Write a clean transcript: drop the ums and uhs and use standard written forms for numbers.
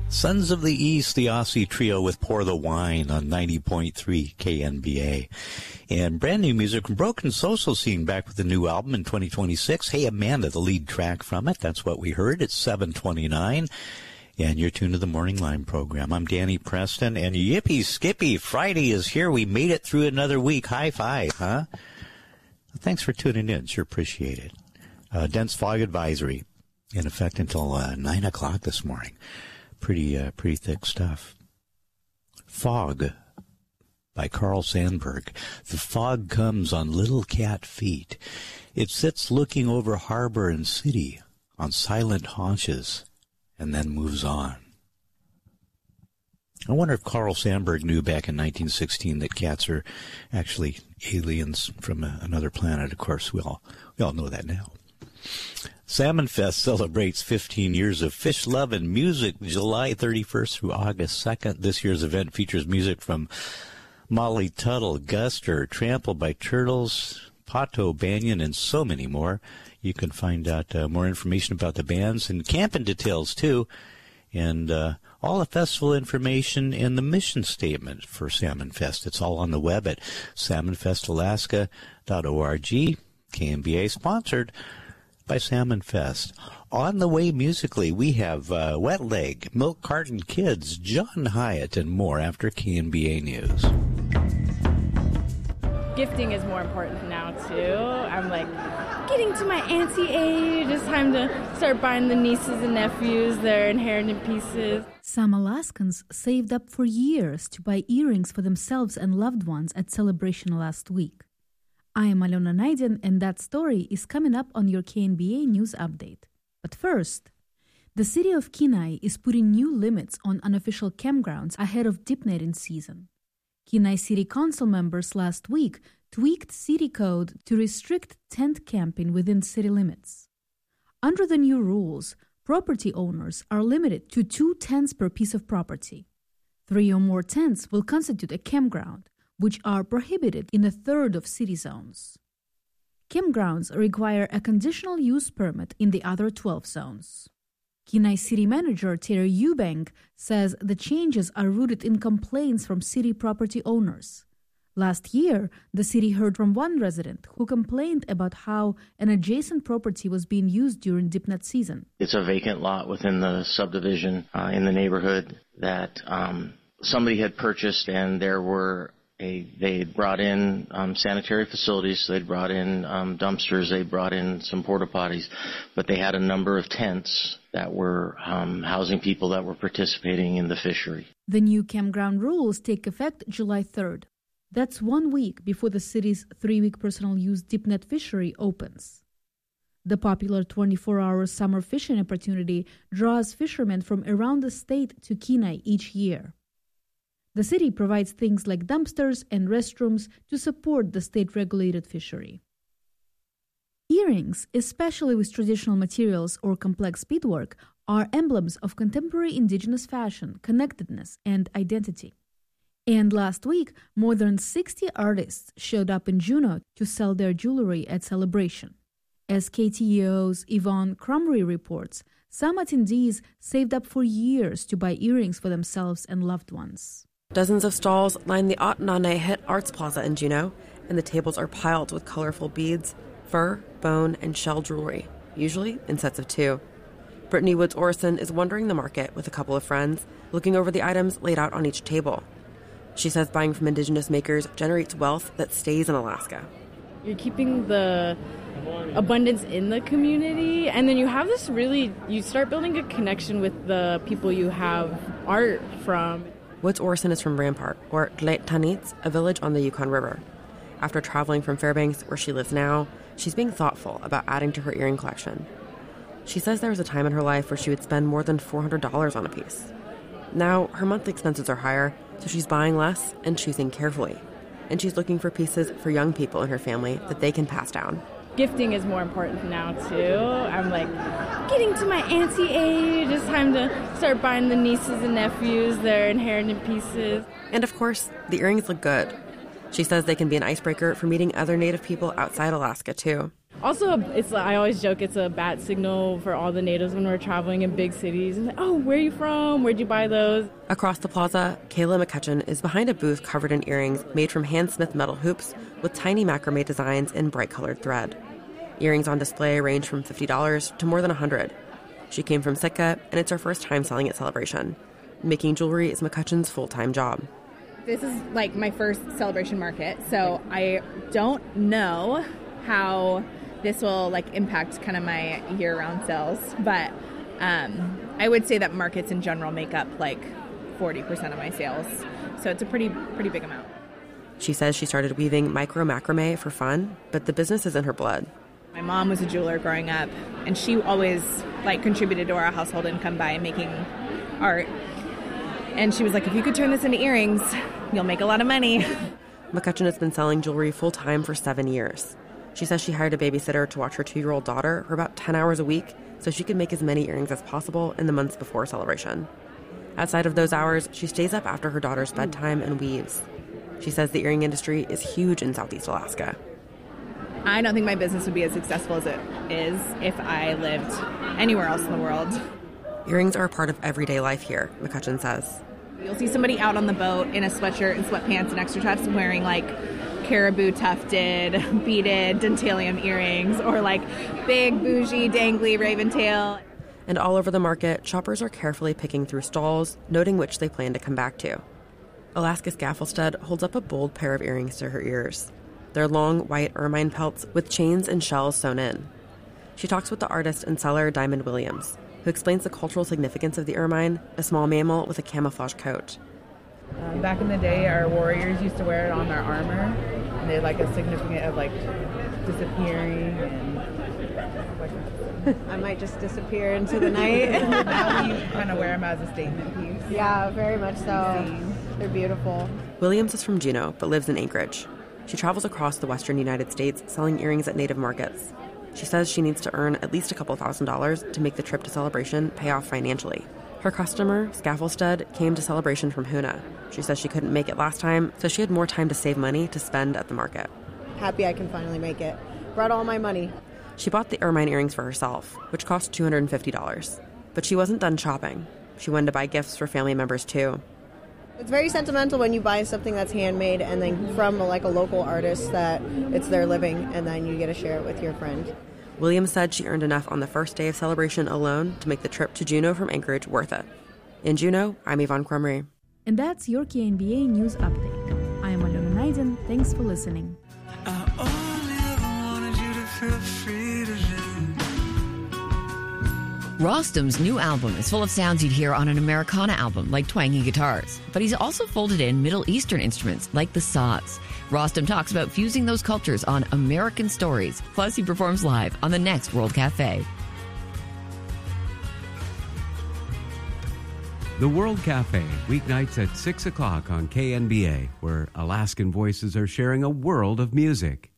Sons of the East, the Aussie trio with Pour the Wine on 90.3 KNBA. And brand new music from Broken Social Scene, back with a new album in 2026. Hey Amanda, the lead track from it. That's what we heard. It's 7:29. And you're tuned to the Morning Line program. I'm Danny Preston, and yippee skippy, Friday is here. We made it through another week. High five, huh? Thanks for tuning in. Sure appreciate it. Dense fog advisory in effect until 9 o'clock this morning. Pretty thick stuff. Fog by Carl Sandburg. The fog comes on little cat feet. It sits looking over harbor and city on silent haunches and then moves on. I wonder if Carl Sandburg knew back in 1916 that cats are actually aliens from another planet. Of course, we all know that now. Salmon Fest celebrates 15 years of fish love and music, July 31st through August 2nd. This year's event features music from Molly Tuttle, Guster, Trampled by Turtles, Pato Banyan, and so many more. You can find out more information about the bands and camping details, too, and all the festival information and the mission statement for Salmon Fest. It's all on the web at salmonfestalaska.org. KNBA sponsored by Salmon Fest. On the way musically, we have Wet Leg, Milk Carton Kids, John Hyatt, and more after KNBA News. Gifting is more important now, too. I'm getting to my auntie age. It's time to start buying the nieces and nephews their inherited pieces. Some Alaskans saved up for years to buy earrings for themselves and loved ones at Celebration last week. I am Alona Naidin, and that story is coming up on your KNBA News Update. But first, the city of Kenai is putting new limits on unofficial campgrounds ahead of dip netting season. Kenai City Council members last week tweaked city code to restrict tent camping within city limits. Under the new rules, property owners are limited to 2 tents per piece of property. 3 or more tents will constitute a campground, which are prohibited in a third of city zones. Campgrounds require a conditional use permit in the other 12 zones. Kenai City Manager Terry Eubank says the changes are rooted in complaints from city property owners. Last year, the city heard from one resident who complained about how an adjacent property was being used during dipnet season. It's a vacant lot within the subdivision in the neighborhood that somebody had purchased, and they brought in sanitary facilities. So they'd brought in dumpsters. They brought in some porta potties, but they had a number of tents that were housing people that were participating in the fishery. The new campground rules take effect July 3rd. That's 1 week before the city's 3-week personal use dipnet fishery opens. The popular 24-hour summer fishing opportunity draws fishermen from around the state to Kenai each year. The city provides things like dumpsters and restrooms to support the state-regulated fishery. Earrings, especially with traditional materials or complex beadwork, are emblems of contemporary indigenous fashion, connectedness, and identity. And last week, more than 60 artists showed up in Juneau to sell their jewelry at Celebration. As KTEO's Yvonne Crumry reports, some attendees saved up for years to buy earrings for themselves and loved ones. Dozens of stalls line the Atanane Hit Arts Plaza in Juneau, and the tables are piled with colorful beads, fur, bone, and shell jewelry, usually in sets of 2. Brittany Woods Orson is wandering the market with a couple of friends, looking over the items laid out on each table. She says buying from indigenous makers generates wealth that stays in Alaska. You're keeping the abundance in the community, and then you start building a connection with the people you have art from. Woods Orson is from Rampart, or Leit Tanits, a village on the Yukon River. After traveling from Fairbanks, where she lives now, she's being thoughtful about adding to her earring collection. She says there was a time in her life where she would spend more than $400 on a piece. Now, her monthly expenses are higher, so she's buying less and choosing carefully. And she's looking for pieces for young people in her family that they can pass down. Gifting is more important now, too. I'm getting to my auntie age. It's time to start buying the nieces and nephews their inherited pieces. And of course, the earrings look good. She says they can be an icebreaker for meeting other Native people outside Alaska, too. Also, I always joke it's a bat signal for all the natives when we're traveling in big cities. Like, oh, where are you from? Where'd you buy those? Across the plaza, Kayla McCutcheon is behind a booth covered in earrings made from hand-smith metal hoops with tiny macrame designs in bright-colored thread. Earrings on display range from $50 to more than $100. She came from Sitka, and it's her first time selling at Celebration. Making jewelry is McCutcheon's full-time job. This is like my first Celebration market, so I don't know how this will like impact kind of my year-round sales, but I would say that markets in general make up like 40% of my sales, so it's a pretty big amount. She says she started weaving micro macrame for fun, but the business is in her blood. My mom was a jeweler growing up, and she always like contributed to our household income by making art. And she was like, if you could turn this into earrings, you'll make a lot of money. McCutcheon has been selling jewelry full-time for 7 years. She says she hired a babysitter to watch her 2-year-old daughter for about 10 hours a week so she could make as many earrings as possible in the months before Celebration. Outside of those hours, she stays up after her daughter's bedtime and weaves. She says the earring industry is huge in Southeast Alaska. I don't think my business would be as successful as it is if I lived anywhere else in the world. Earrings are a part of everyday life here, McCutcheon says. You'll see somebody out on the boat in a sweatshirt and sweatpants and extra tufts wearing like caribou tufted, beaded dentalium earrings or like big, bougie, dangly raven tail. And all over the market, shoppers are carefully picking through stalls, noting which they plan to come back to. Alaska Scaffoldstead holds up a bold pair of earrings to her ears. They're long, white ermine pelts with chains and shells sewn in. She talks with the artist and seller Diamond Williams, who explains the cultural significance of the ermine, a small mammal with a camouflage coat. Back in the day, our warriors used to wear it on their armor, and they're like a significant of like disappearing and like I might just disappear into the night. now you kind of wear them as a statement piece. Yeah, very much so. They're beautiful. Williams is from Juneau, but lives in Anchorage. She travels across the western United States selling earrings at native markets. She says she needs to earn at least a couple $1,000s to make the trip to Celebration pay off financially. Her customer, Scaffoldstead, came to Celebration from Hoonah. She says she couldn't make it last time, so she had more time to save money to spend at the market. Happy I can finally make it. Brought all my money. She bought the ermine earrings for herself, which cost $250. But she wasn't done shopping. She wanted to buy gifts for family members too. It's very sentimental when you buy something that's handmade and then from like a local artist that it's their living, and then you get to share it with your friend. Williams said she earned enough on the first day of Celebration alone to make the trip to Juneau from Anchorage worth it. In Juneau, I'm Yvonne Crumry. And that's your KNBA News Update. I am Alona Naiden. Thanks for listening. I only ever wanted you to feel free to live. Rostam's new album is full of sounds you'd hear on an Americana album, like twangy guitars. But he's also folded in Middle Eastern instruments, like the saz. Rostam talks about fusing those cultures on American Stories. Plus, he performs live on the next World Cafe. The World Cafe, weeknights at 6 o'clock on KNBA, where Alaskan voices are sharing a world of music.